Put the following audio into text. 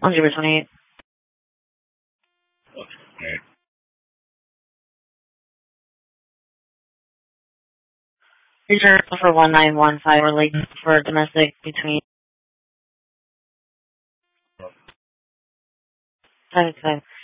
On 028. Okay. Return for 1915. We're late for domestic between 5 and 5.